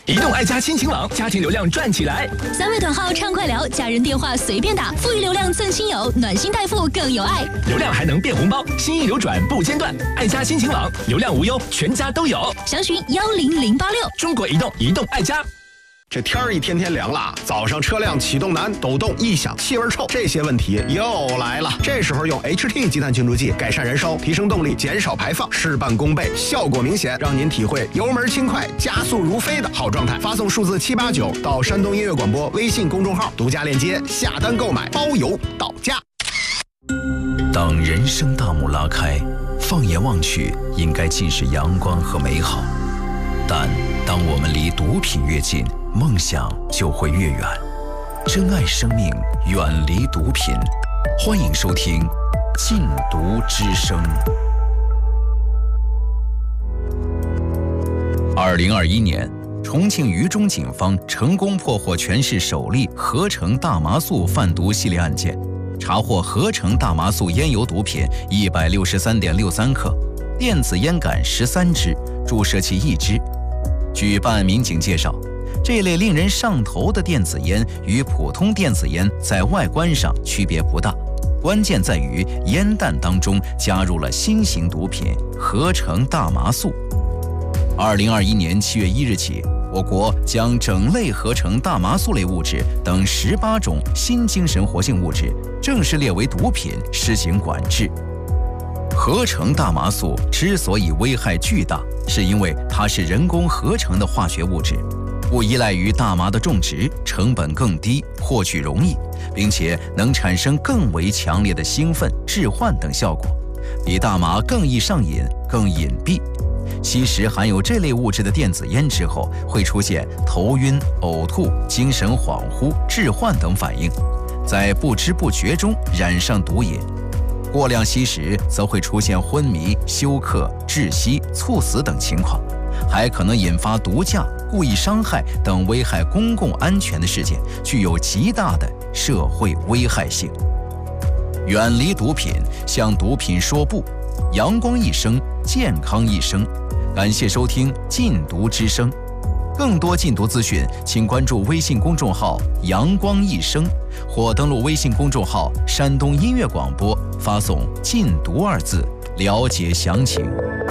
移动爱家亲情网，家庭流量赚起来。 3位短号畅快聊，家人电话随便打，富裕流量赠亲友，暖心代付更有爱。 流量还能变红包，心意流转不间断。爱家亲情网，流量无忧，全家都有。 详询10086。 中国移动，移动爱家。 这天儿一天天凉了，早上车辆启动难、抖动、异响、气味臭，这些问题又来了。这时候用 HT 积碳清除剂改善燃烧，提升动力，减少排放，事半功倍，效果明显，让您体会油门轻快、加速如飞的好状态。发送数字789到山东音乐广播微信公众号，独家链接下单购买，包邮到家。 当人生大幕拉开，放眼望去，应该尽是阳光和美好。但当我们离毒品越近，梦想就会越远。珍爱生命，远离毒品。欢迎收听《禁毒之声》。2021年，重庆渝中警方成功破获全市首例合成大麻素贩毒系列案件，查获合成大麻素烟油毒品163.63克，电子烟杆13支，注射器1支。据办案民警介绍，这类令人上头的电子烟与普通电子烟在外观上区别不大，关键在于烟弹当中加入了新型毒品合成大麻素。2021年7月1日起，我国将整类合成大麻素类物质等18种新精神活性物质正式列为毒品，施行管制。合成大麻素之所以危害巨大，是因为它是人工合成的化学物质，不依赖于大麻的种植，成本更低，获取容易，并且能产生更为强烈的兴奋、致幻等效果，比大麻更易上瘾、更隐蔽。吸食含有这类物质的电子烟之后，会出现头晕、呕吐、精神恍惚、致幻等反应，在不知不觉中染上毒瘾。过量吸食则会出现昏迷、休克、窒息、猝死等情况，还可能引发毒驾、故意伤害等危害公共安全的事件，具有极大的社会危害性。远离毒品，向毒品说不，阳光一生，健康一生。感谢收听《禁毒之声》，更多禁毒资讯，请关注微信公众号“阳光一生”，或登录微信公众号“山东音乐广播”，发送“禁毒”2字，了解详情。